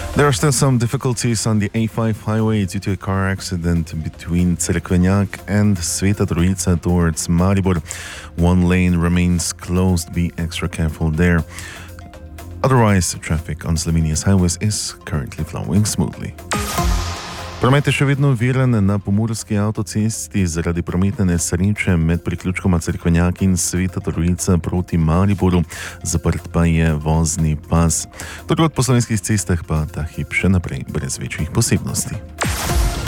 There are still some difficulties on the A5 highway due to a car accident between Cerkvenjak and Sveta Trojica towards Maribor. One lane remains closed. Be extra careful there. Otherwise, traffic on Slovenia's highways is currently flowing smoothly. Promet je še vedno viren na pomurski avtocesti zaradi prometne nesreče med priključkoma Cerkvenjak in Sveta Trojica proti Mariboru. Zaprt pa je vozni pas. Drugod po slovenskih cestah pa ta hip še naprej brez večjih posebnosti.